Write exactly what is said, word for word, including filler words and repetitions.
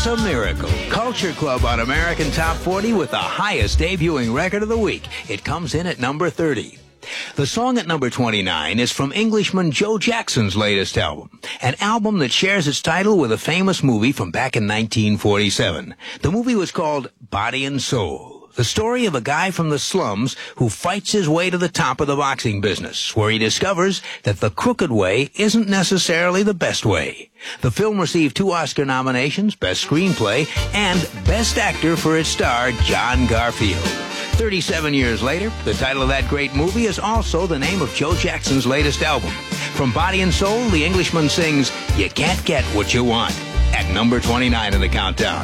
It's a miracle. Culture Club on American Top forty with the highest debuting record of the week. It comes in at number thirty. The song at number twenty-nine is from Englishman Joe Jackson's latest album, an album that shares its title with a famous movie from back in nineteen forty-seven. The movie was called Body and Soul, the story of a guy from the slums who fights his way to the top of the boxing business, where he discovers that the crooked way isn't necessarily the best way. The film received two Oscar nominations, Best Screenplay and Best Actor for its star, John Garfield. thirty-seven years later, the title of that great movie is also the name of Joe Jackson's latest album. From Body and Soul, the Englishman sings, "You Can't Get What You Want," at number twenty-nine in the countdown.